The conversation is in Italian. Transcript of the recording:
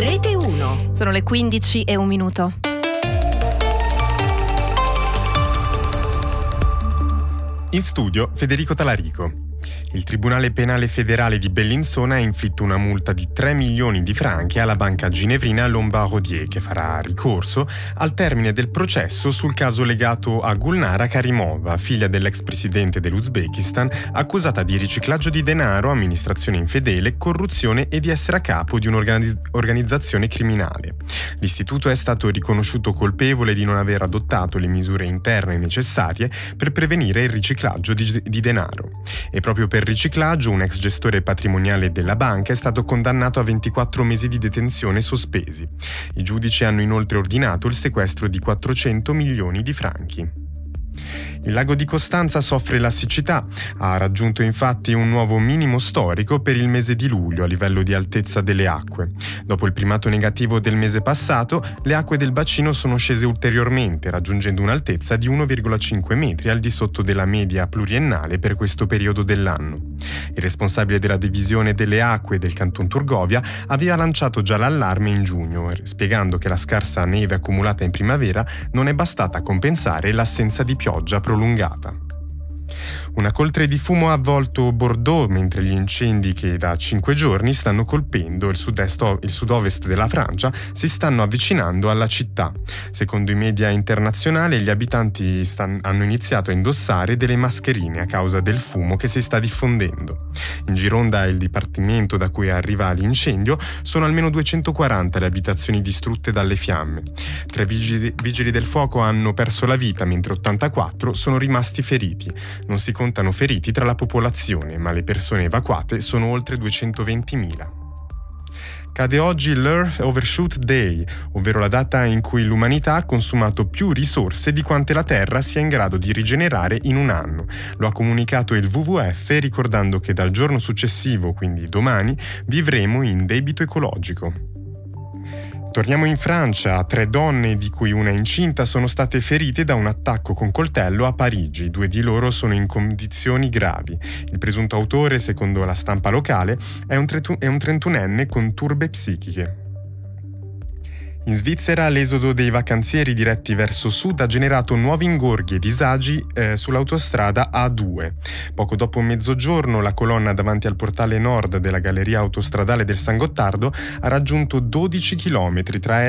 Rete 1. Sono le 15:01. In studio Federico Talarico. Il Tribunale Penale Federale di Bellinzona ha inflitto una multa di 3 milioni di franchi alla banca ginevrina Lombard Odier, che farà ricorso al termine del processo sul caso legato a Gulnara Karimova, figlia dell'ex presidente dell'Uzbekistan, accusata di riciclaggio di denaro, amministrazione infedele, corruzione e di essere a capo di un'organizzazione criminale. L'istituto è stato riconosciuto colpevole di non aver adottato le misure interne necessarie per prevenire il riciclaggio di denaro. E proprio per riciclaggio, un ex gestore patrimoniale della banca è stato condannato a 24 mesi di detenzione sospesi. I giudici hanno inoltre ordinato il sequestro di 400 milioni di franchi. Il lago di Costanza soffre la siccità. Ha raggiunto infatti un nuovo minimo storico per il mese di luglio a livello di altezza delle acque. Dopo il primato negativo del mese passato, le acque del bacino sono scese ulteriormente, raggiungendo un'altezza di 1,5 metri al di sotto della media pluriennale per questo periodo dell'anno. Il responsabile della divisione delle acque del Canton Turgovia aveva lanciato già l'allarme in giugno, spiegando che la scarsa neve accumulata in primavera non è bastata a compensare l'assenza di pioggia prolungata. Una coltre di fumo ha avvolto Bordeaux, mentre gli incendi che da 5 giorni stanno colpendo il sud-ovest della Francia si stanno avvicinando alla città. Secondo i media internazionali, gli abitanti hanno iniziato a indossare delle mascherine a causa del fumo che si sta diffondendo. In Gironda, il dipartimento da cui arriva l'incendio, sono almeno 240 le abitazioni distrutte dalle fiamme. 3 vigili del fuoco hanno perso la vita, mentre 84 sono rimasti feriti. Non si contano feriti tra la popolazione, ma le persone evacuate sono oltre 220.000. Cade oggi l'Earth Overshoot Day, ovvero la data in cui l'umanità ha consumato più risorse di quante la Terra sia in grado di rigenerare in un anno. Lo ha comunicato il WWF, ricordando che dal giorno successivo, quindi domani, vivremo in debito ecologico. Torniamo in Francia. 3 donne, di cui una incinta, sono state ferite da un attacco con coltello a Parigi. 2 di loro sono in condizioni gravi. Il presunto autore, secondo la stampa locale, è un 31enne con turbe psichiche. In Svizzera l'esodo dei vacanzieri diretti verso sud ha generato nuovi ingorghi e disagi sull'autostrada A2. Poco dopo mezzogiorno la colonna davanti al portale nord della galleria autostradale del San Gottardo ha raggiunto 12 km tra